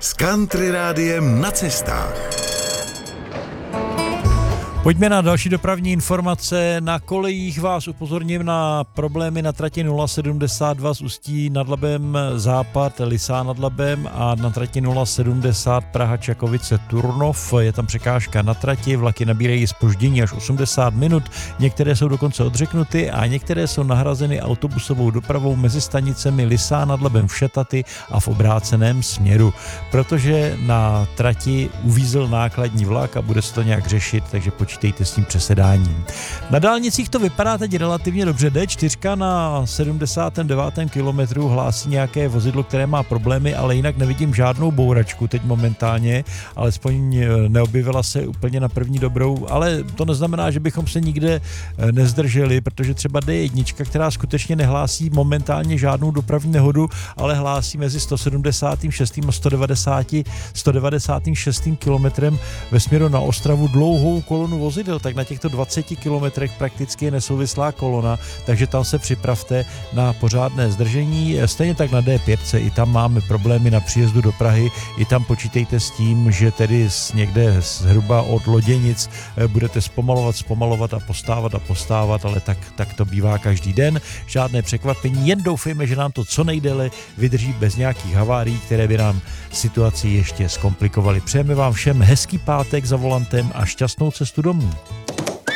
s Country Rádiem na cestách. Pojďme na další dopravní informace. Na kolejích vás upozorním na problémy na trati 072 z Ústí nad Labem Západ, Lysá nad Labem a na trati 070 Praha Čakovice Turnov. Je tam překážka na trati, vlaky nabírají zpoždění až 80 minut, některé jsou dokonce odřeknuty a některé jsou nahrazeny autobusovou dopravou mezi stanicemi Lysá nad Labem v Šetaty a v obráceném směru, protože na trati uvízl nákladní vlak a bude se to nějak řešit, takže počítejte s tím přesedáním. Na dálnicích to vypadá teď relativně dobře. D4 na 79. kilometru hlásí nějaké vozidlo, které má problémy, ale jinak nevidím žádnou bouračku teď momentálně, alespoň neobjevila se úplně na první dobrou, ale to neznamená, že bychom se nikde nezdrželi, protože třeba D1, která skutečně nehlásí momentálně žádnou dopravní nehodu, ale hlásí mezi 176. a 196. kilometrem ve směru na Ostravu dlouhou kolonu vozidel, tak na těchto 20 kilometrech prakticky je nesouvislá kolona, takže tam se připravte na pořádné zdržení. Stejně tak na D5, i tam máme problémy na příjezdu do Prahy, i tam počítejte s tím, že tedy někde zhruba od Loděnic budete zpomalovat a postávat, ale tak to bývá každý den. Žádné překvapení, jen doufejme, že nám to co nejdéle vydrží bez nějakých havárií, které by nám situaci ještě zkomplikovaly. Přejeme vám všem hezký pátek za volantem a šťastnou cestu domů.